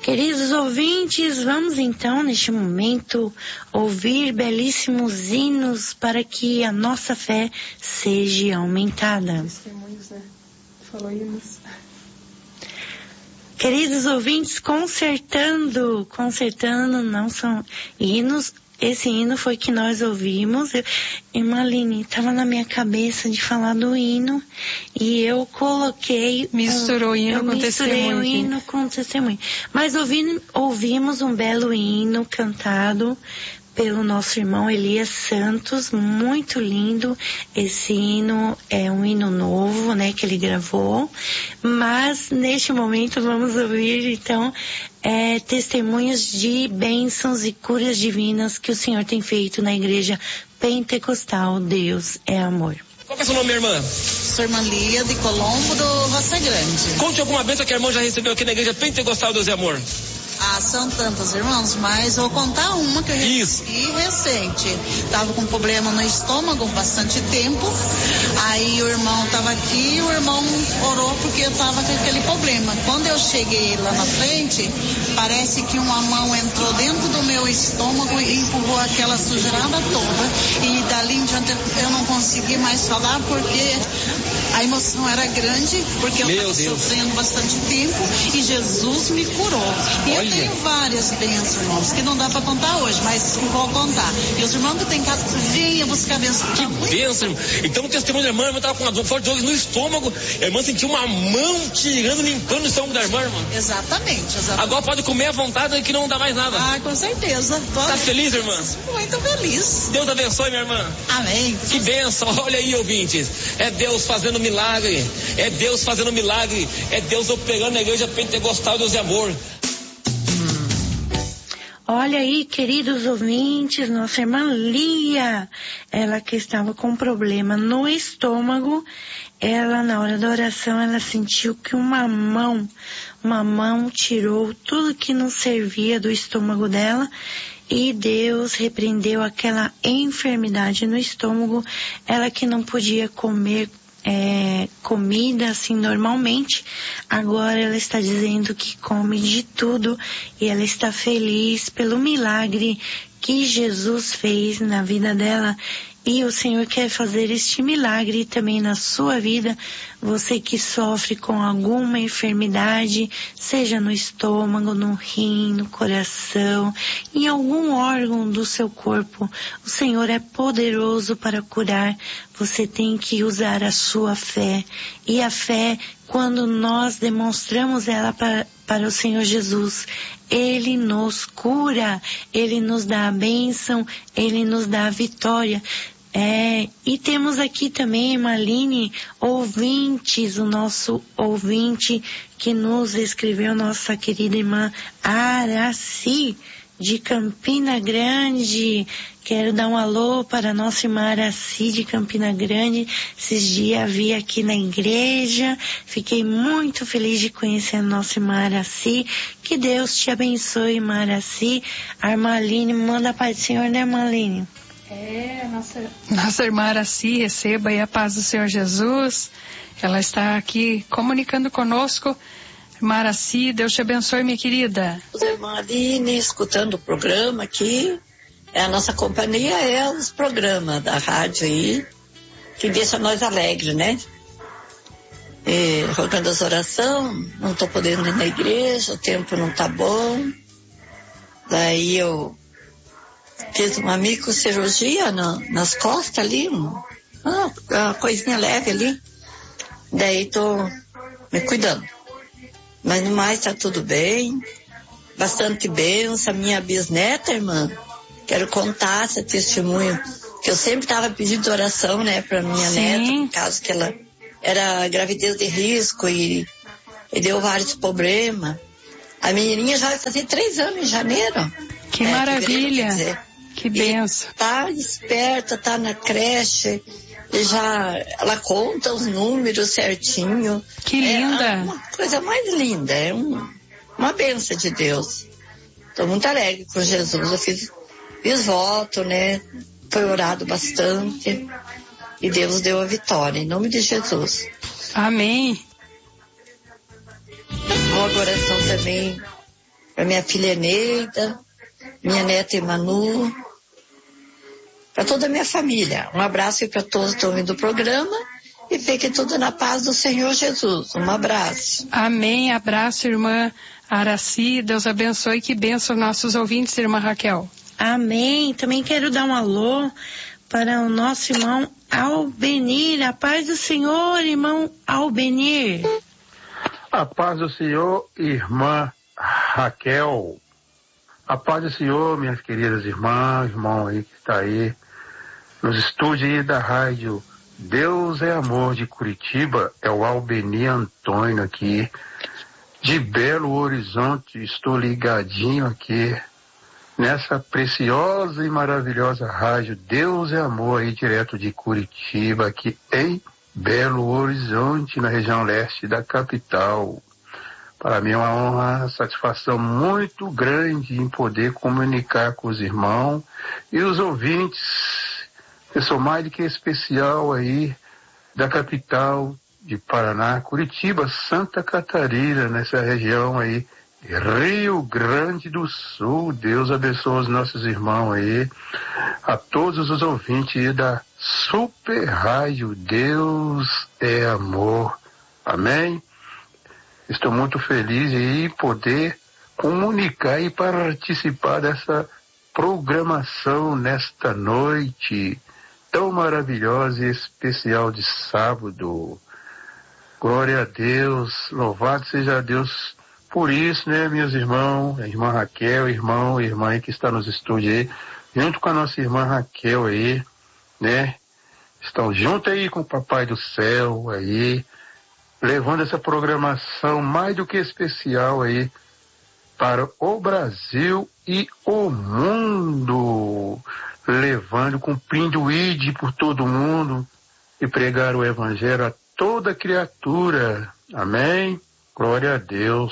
Queridos ouvintes, vamos então, neste momento, ouvir belíssimos hinos para que a nossa fé seja aumentada. Testemunhos, né? Falou hinos. Queridos ouvintes, consertando, não são hinos. Esse hino foi que nós ouvimos. Irmã Aline, estava na minha cabeça de falar do hino e eu coloquei... Misturei o hino com testemunho. Mas ouvimos um belo hino cantado pelo nosso irmão Elias Santos, muito lindo. Esse hino é um hino novo, né, que ele gravou. Mas neste momento vamos ouvir então testemunhos de bênçãos e curas divinas que o Senhor tem feito na Igreja Pentecostal. Deus é amor. Qual é o seu nome, minha irmã? Sou irmã Lia de Colombo do Roça Grande. Conte alguma bênção que a irmã já recebeu aqui na Igreja Pentecostal Deus é Amor. Ah, são tantas, irmãos, mas vou contar uma que eu recebi recente. Tava com problema no estômago bastante tempo. Aí o irmão tava aqui e o irmão orou porque eu tava com aquele problema. Quando eu cheguei lá na frente, parece que uma mão entrou dentro do meu estômago e empurrou aquela sujeirada toda. E dali em diante eu não consegui mais falar porque a emoção era grande, porque eu estava sofrendo bastante tempo e Jesus me curou. E eu tenho várias bênçãos, irmãos, que não dá para contar hoje, mas vou contar. E os irmãos que tem casa, venha buscar bênção. Que bênção, irmão. Então o testemunho da irmã estava com uma dor forte de dor no estômago. A irmã sentiu uma mão tirando, limpando o estômago da irmã, irmão. Exatamente. Agora pode comer à vontade que não dá mais nada. Ah, com certeza. Tá feliz, irmã? Muito feliz. Deus abençoe, minha irmã. Amém. Que bênção. Olha aí, ouvintes. É Deus fazendo milagre. É Deus fazendo milagre. É Deus operando na Igreja Pentecostal Deus é Amor. Olha aí, queridos ouvintes, nossa irmã Lia, ela que estava com um problema no estômago, ela na hora da oração, ela sentiu que uma mão tirou tudo que não servia do estômago dela e Deus repreendeu aquela enfermidade no estômago, ela que não podia comer comida assim normalmente, agora ela está dizendo que come de tudo e ela está feliz pelo milagre que Jesus fez na vida dela. E o Senhor quer fazer este milagre também na sua vida. Você que sofre com alguma enfermidade, seja no estômago, no rim, no coração, em algum órgão do seu corpo, o Senhor é poderoso para curar. Você tem que usar a sua fé. E a fé, quando nós demonstramos ela para o Senhor Jesus, Ele nos cura, Ele nos dá a bênção, Ele nos dá a vitória. E temos aqui também, Maline, ouvintes, o nosso ouvinte que nos escreveu, nossa querida irmã Araci, de Campina Grande. Quero dar um alô para a nossa irmã Araci de Campina Grande. Esses dias vi aqui na igreja. Fiquei muito feliz de conhecer a nossa irmã Araci. Que Deus te abençoe, irmã Araci. A irmã Aline, manda a paz do Senhor, né, irmã Aline? Nossa irmã Araci, receba aí a paz do Senhor Jesus. Ela está aqui comunicando conosco. Irmã Araci, Deus te abençoe, minha querida. Irmã Aline, escutando o programa aqui. A nossa companhia é os programas da rádio aí, que deixa nós alegres, né? Rogando as orações, não estou podendo ir na igreja, o tempo não tá bom. Daí eu fiz uma microcirurgia nas costas ali, uma coisinha leve ali. Daí tô me cuidando. Mas no mais tá tudo bem. Bastante bênção. Minha bisneta, irmã, quero contar esse testemunho, que eu sempre estava pedindo oração, né, pra minha neta, por causa que ela era gravidez de risco e deu vários problemas. A menininha já vai fazer 3 anos em janeiro. Que maravilha! Que benção. Tá esperta, tá na creche, ela conta os números certinho. Que linda! É uma coisa mais linda, é uma bênção de Deus. Estou muito alegre com Jesus, eu fiz voto, né? Foi orado bastante e Deus deu a vitória, em nome de Jesus. Amém. Uma oração também para minha filha Eneida, minha neta Emanu, para toda a minha família. Um abraço aí para todos que estão ouvindo o programa e fiquem tudo na paz do Senhor Jesus. Um abraço. Amém. Abraço, irmã Araci. Deus abençoe. Que benção nossos ouvintes, irmã Raquel. Amém. Também quero dar um alô para o nosso irmão Albenir. A paz do Senhor, irmão Albenir. A paz do Senhor, irmã Raquel. A paz do Senhor, minhas queridas irmãs, irmão aí que está aí nos estúdios aí da rádio Deus é Amor de Curitiba. É o Albenir Antônio aqui, de Belo Horizonte. Estou ligadinho aqui nessa preciosa e maravilhosa rádio Deus é Amor aí, direto de Curitiba, aqui em Belo Horizonte, na região leste da capital. Para mim é uma honra, uma satisfação muito grande em poder comunicar com os irmãos e os ouvintes. Eu sou mais do que especial aí da capital de Paraná, Curitiba, Santa Catarina, nessa região aí, Rio Grande do Sul. Deus abençoe os nossos irmãos aí, a todos os ouvintes aí da Super Rádio Deus é Amor. Amém? Estou muito feliz em poder comunicar e participar dessa programação nesta noite tão maravilhosa e especial de sábado. Glória a Deus, louvado seja Deus por isso, né, meus irmãos, a irmã Raquel, irmão e irmã aí que está nos estúdios aí, junto com a nossa irmã Raquel aí, né, estão junto aí com o Papai do Céu aí, levando essa programação mais do que especial aí para o Brasil e o mundo, levando, cumprindo o ID por todo mundo e pregar o Evangelho a toda criatura. Amém? Glória a Deus.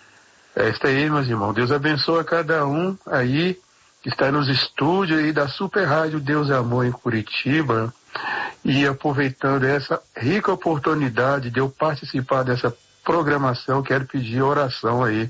É isso aí, meus irmãos. Deus abençoe a cada um aí que está nos estúdios aí da Super Rádio Deus é Amor em Curitiba. E aproveitando essa rica oportunidade de eu participar dessa programação, quero pedir oração aí.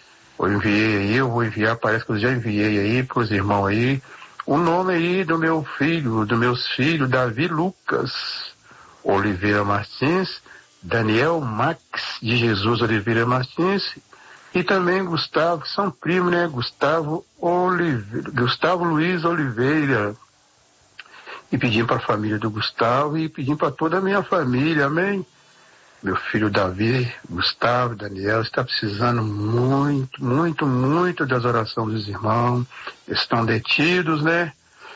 Eu vou enviar, parece que eu já enviei aí para os irmãos aí, o nome aí do meu filho, dos meus filhos, Davi Lucas Oliveira Martins, Daniel Max de Jesus Oliveira Martins, e também Gustavo, que são primos, né? Gustavo Luiz Oliveira. E pedindo para a família do Gustavo e pedindo para toda a minha família, amém? Meu filho Davi, Gustavo, Daniel, está precisando muito, muito, muito das orações dos irmãos. Estão detidos, né?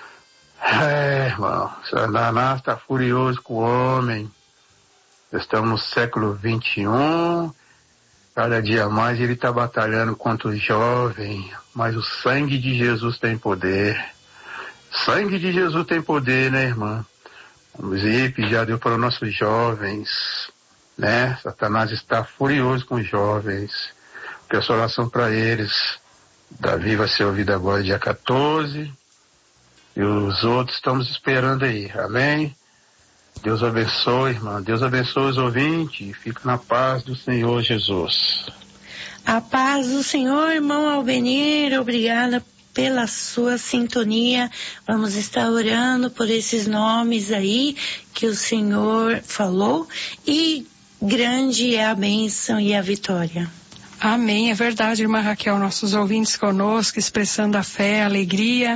Irmão, Satanás está furioso com o homem. Estamos no século 21, cada dia mais ele está batalhando contra os jovens, mas o sangue de Jesus tem poder. Sangue de Jesus tem poder, né, irmã? Vamos ir pedir a Deus para os nossos jovens, né? Satanás está furioso com os jovens. Peço oração para eles. Davi vai ser ouvido agora dia 14. E os outros estamos esperando aí, amém? Deus abençoe, irmã. Deus abençoe os ouvintes e fique na paz do Senhor Jesus. A paz do Senhor, irmão Albenir. Obrigada pela sua sintonia. Vamos estar orando por esses nomes aí que o Senhor falou, e grande é a bênção e a vitória. Amém, é verdade, irmã Raquel, nossos ouvintes conosco, expressando a fé, a alegria.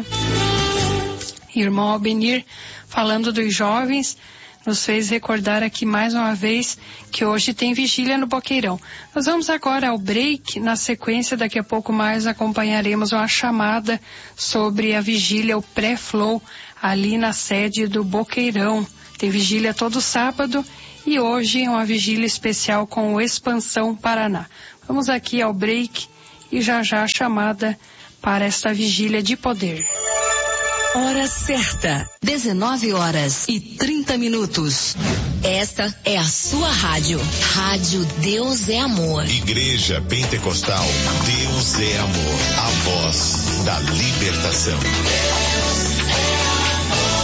Irmão Albenir, falando dos jovens, nos fez recordar aqui mais uma vez que hoje tem vigília no Boqueirão. Nós vamos agora ao break. Na sequência, daqui a pouco mais, acompanharemos uma chamada sobre a vigília, o pré-flow, ali na sede do Boqueirão. Tem vigília todo sábado e hoje é uma vigília especial com o Expansão Paraná. Vamos aqui ao break e já a chamada para esta vigília de poder. Hora certa, 19h30. Esta é a sua rádio. Rádio Deus é Amor. Igreja Pentecostal Deus é Amor. A voz da libertação.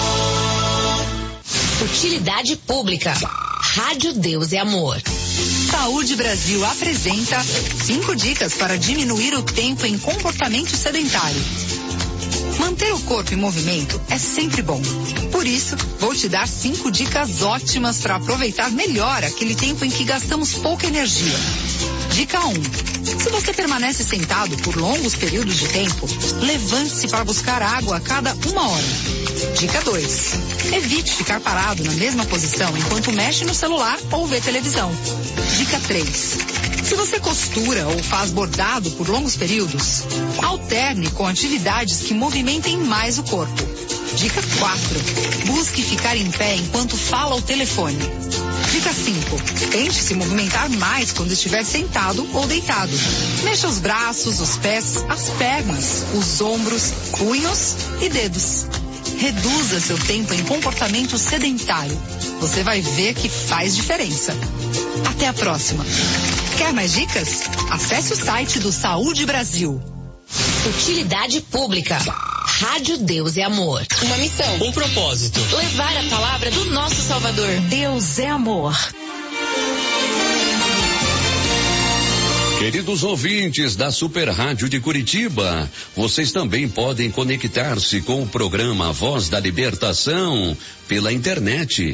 Utilidade pública. Rádio Deus é Amor. Saúde Brasil apresenta 5 dicas para diminuir o tempo em comportamento sedentário. Manter o corpo em movimento é sempre bom. Por isso, vou te dar 5 dicas ótimas para aproveitar melhor aquele tempo em que gastamos pouca energia. Dica 1. Se você permanece sentado por longos períodos de tempo, levante-se para buscar água a cada 1 hora. Dica 2. Evite ficar parado na mesma posição enquanto mexe no celular ou vê televisão. Dica 3. Se você costura ou faz bordado por longos períodos, alterne com atividades que movimentem mais o corpo. Dica 4. Busque ficar em pé enquanto fala ao telefone. Dica 5. Tente se movimentar mais quando estiver sentado ou deitado. Mexa os braços, os pés, as pernas, os ombros, punhos e dedos. Reduza seu tempo em comportamento sedentário. Você vai ver que faz diferença. Até a próxima. Quer mais dicas? Acesse o site do Saúde Brasil. Utilidade pública. Rádio Deus é Amor. Uma missão. Um propósito. Levar a palavra do nosso Salvador. Deus é amor. Queridos ouvintes da Super Rádio de Curitiba, vocês também podem conectar-se com o programa Voz da Libertação pela internet.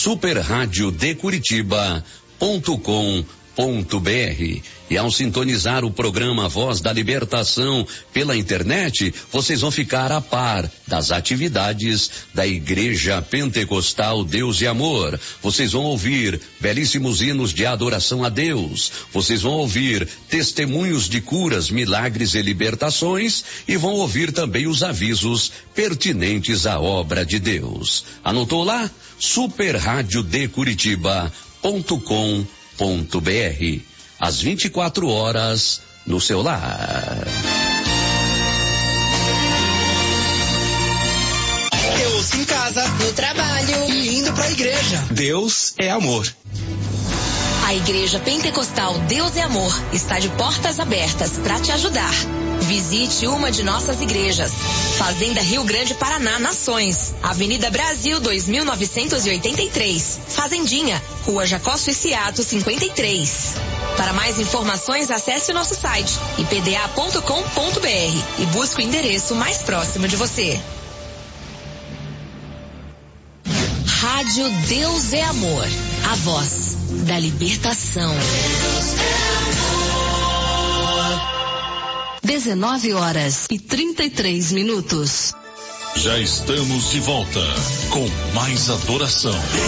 superradiodecuritiba.com.br. E ao sintonizar o programa Voz da Libertação pela internet, vocês vão ficar a par das atividades da Igreja Pentecostal Deus e Amor. Vocês vão ouvir belíssimos hinos de adoração a Deus. Vocês vão ouvir testemunhos de curas, milagres e libertações, e vão ouvir também os avisos pertinentes à obra de Deus. Anotou lá? superradiodecuritiba.com.br. Às 24 horas no seu lar. Eu ouço em casa, no trabalho e indo pra igreja. Deus é amor. A Igreja Pentecostal Deus é Amor está de portas abertas para te ajudar. Visite uma de nossas igrejas. Fazenda Rio Grande, Paraná, Nações. Avenida Brasil 2983. Fazendinha, Rua Jacó Suiciato 53. Para mais informações, acesse o nosso site ipda.com.br e busque o endereço mais próximo de você. Rádio Deus é Amor. A voz da libertação. 19h33. Já estamos de volta com mais adoração.